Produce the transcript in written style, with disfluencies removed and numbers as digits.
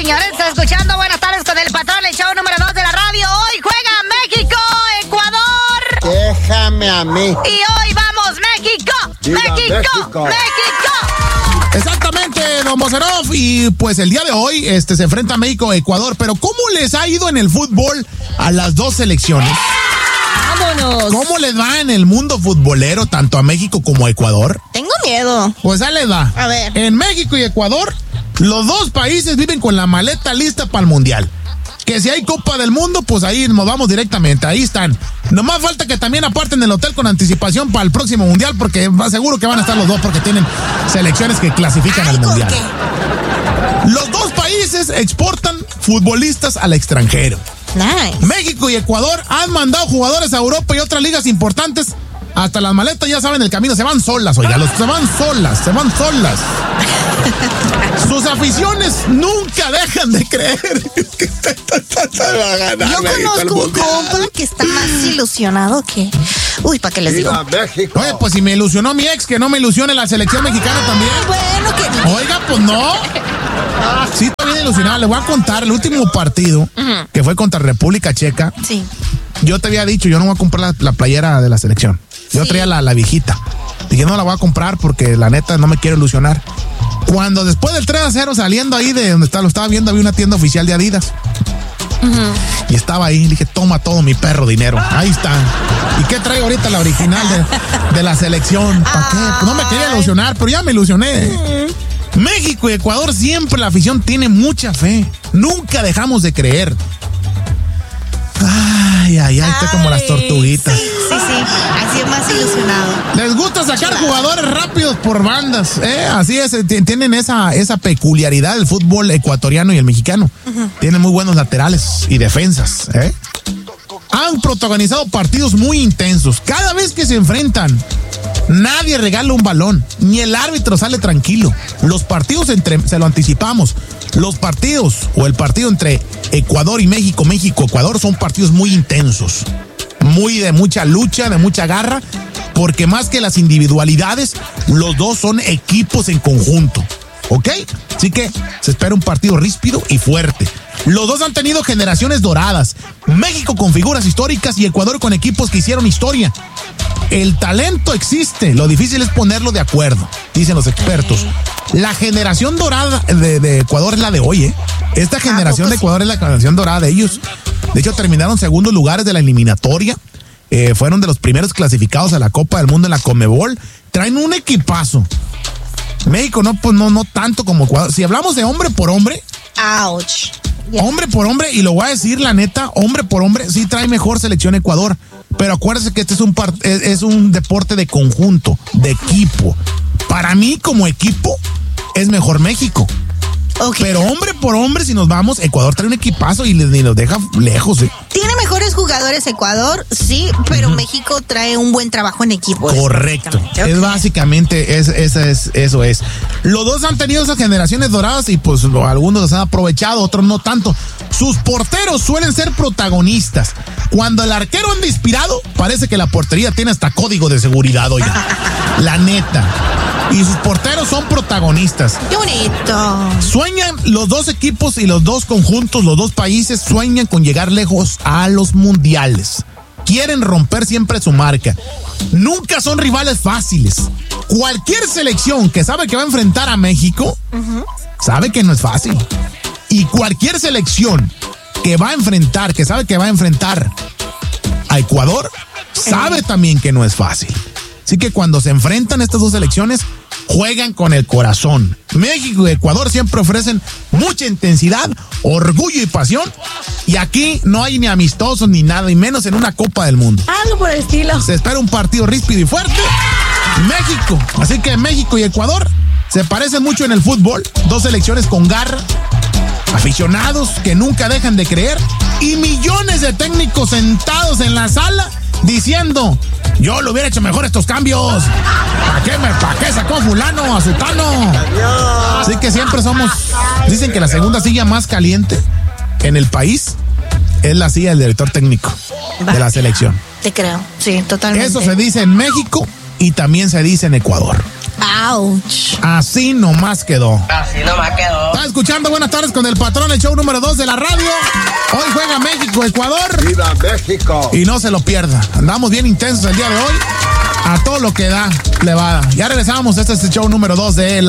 señores, está escuchando Buenas Tardes con el Patrón, el show número 2 de la radio. Hoy juega México, Ecuador. Déjame a mí. Y hoy vamos, México. ¡Viva México. Exactamente, don Bocerov. Y pues el día de hoy se enfrenta México a Ecuador. Pero ¿cómo les ha ido en el fútbol a las dos selecciones? ¡Vámonos! ¿Cómo les va en el mundo futbolero tanto a México como a Ecuador? Tengo miedo. Pues ahí les va. A ver. En México y Ecuador, los dos países viven con la maleta lista para el Mundial. Que si hay Copa del Mundo, pues ahí nos vamos directamente, ahí están. Nomás falta que también aparten el hotel con anticipación para el próximo Mundial, porque seguro que van a estar los dos, porque tienen selecciones que clasifican al Mundial. Los dos países exportan futbolistas al extranjero. Nice. México y Ecuador han mandado jugadores a Europa y otras ligas importantes. Hasta las maletas ya saben el camino, se van solas, oiga, se van solas. Sus aficiones nunca dejan de creer. Yo conozco un compa que está más ilusionado que... Uy, ¿para qué les digo? ¡Viva México! Oye, pues si me ilusionó mi ex, que no me ilusione la selección mexicana también. Bueno, que... Oiga, pues no. Sí, está bien ilusionado. Le voy a contar el último partido, que fue contra República Checa. Sí. Yo te había dicho, yo no voy a comprar la playera de la selección. Yo traía la viejita. Dije, no la voy a comprar porque la neta no me quiero ilusionar. Cuando después del 3-0 saliendo ahí de donde lo estaba viendo, había una tienda oficial de Adidas. Y estaba ahí, dije, toma todo mi perro dinero. Ahí está. ¿Y qué traigo ahorita la original de la selección? ¿Para qué? Pues no me quería ilusionar, pero ya me ilusioné. México y Ecuador siempre la afición tiene mucha fe. Nunca dejamos de creer. Ay, estoy como las tortuguitas. Sí. Así es más ilusionado. Les gusta sacar jugadores rápidos por bandas, así es, tienen esa peculiaridad del fútbol ecuatoriano y el mexicano. Tienen muy buenos laterales y defensas, Han protagonizado partidos muy intensos. Cada vez que se enfrentan, nadie regala un balón, ni el árbitro sale tranquilo. Los partidos se lo anticipamos, los partidos o el partido entre Ecuador y México, México-Ecuador son partidos muy intensos. Muy de mucha lucha, de mucha garra, porque más que las individualidades, los dos son equipos en conjunto, ¿ok? Así que se espera un partido ríspido y fuerte. Los dos han tenido generaciones doradas, México con figuras históricas y Ecuador con equipos que hicieron historia. El talento existe, lo difícil es ponerlo de acuerdo, dicen los expertos. La generación dorada de Ecuador es la de hoy, Esta generación de Ecuador es la generación dorada de ellos. De hecho, terminaron segundos lugares de la eliminatoria. Fueron de los primeros clasificados a la Copa del Mundo en la Conmebol. Traen un equipazo. México no tanto como Ecuador. Si hablamos de hombre por hombre. Ouch. Hombre por hombre, y lo voy a decir la neta, hombre por hombre, sí trae mejor selección Ecuador. Pero acuérdense que este es un deporte de conjunto, de equipo. Para mí, como equipo, es mejor México. Okay. Pero hombre por hombre, si nos vamos, Ecuador trae un equipazo y ni los deja lejos. Tiene mejores jugadores Ecuador, sí, pero México trae un buen trabajo en equipo. Correcto. Okay. Es básicamente, eso es. Los dos han tenido esas generaciones doradas y pues algunos las han aprovechado, otros no tanto. Sus porteros suelen ser protagonistas. Cuando el arquero anda inspirado, parece que la portería tiene hasta código de seguridad, oiga. La neta. Y sus porteros son protagonistas. ¡Qué bonito! Sueñan los dos equipos y los dos conjuntos, los dos países sueñan con llegar lejos a los mundiales. Quieren romper siempre su marca. Nunca son rivales fáciles. Cualquier selección que sabe que va a enfrentar a México, sabe que no es fácil. Y cualquier selección que sabe que va a enfrentar a Ecuador, sabe también que no es fácil. Así que cuando se enfrentan estas dos selecciones, juegan con el corazón. México y Ecuador siempre ofrecen mucha intensidad, orgullo y pasión. Y aquí no hay ni amistosos ni nada, y menos en una Copa del Mundo. Algo por el estilo. Se espera un partido ríspido y fuerte. México. Así que México y Ecuador se parecen mucho en el fútbol. Dos selecciones con garra, aficionados que nunca dejan de creer y millones de técnicos sentados en la sala diciendo: yo lo hubiera hecho mejor estos cambios. ¿Para qué sacó a fulano, a sutano? Así que siempre dicen que la segunda silla más caliente en el país es la silla del director técnico de la selección. Te creo, sí, totalmente. Eso se dice en México y también se dice en Ecuador. Ouch. Así nomás quedó. Así nomás quedó. Está escuchando Buenas Tardes con el Patrón, el show número 2 de la radio. Hoy juega México-Ecuador. ¡Viva México! Y no se lo pierda. Andamos bien intensos el día de hoy. A todo lo que da, plebada. Ya regresamos. Este es el show número 2 de